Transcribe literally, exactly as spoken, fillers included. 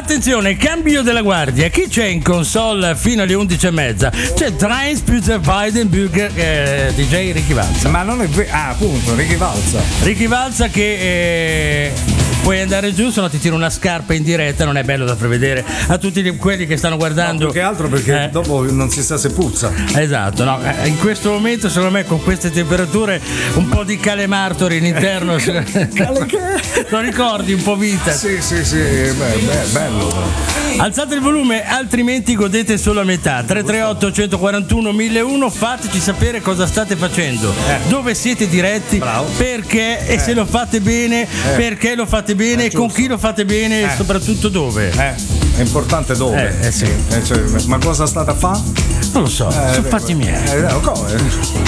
Attenzione, cambio della guardia. Chi c'è in console fino alle undici e mezza? C'è Trains Peter Weidenburger, eh, D J Ricky Valza. Ma non è vero. Ah, appunto, Ricky Valza. Ricky Valza che eh, puoi andare giù, se no ti tiro una scarpa in diretta, non è bello da prevedere a tutti quelli che stanno guardando. No, più che altro perché eh. dopo non si sa se puzza. Esatto, no. In questo momento secondo me con queste temperature un po' di Calemartori all'interno. Lo ricordi un po' vita? Sì, sì, sì, beh, beh, bello. Alzate il volume, altrimenti godete solo a metà. tre tre otto uno quattro uno mille uno, fateci sapere cosa state facendo, eh. dove siete diretti, bravo. Perché eh. e se lo fate bene, eh. perché lo fate bene, eh, con chi lo fate bene eh. e soprattutto dove. Eh. È importante dove. Eh, eh sì. eh, cioè, ma cosa state a fare? Non lo so, eh, sono fatti miei. Eh, come?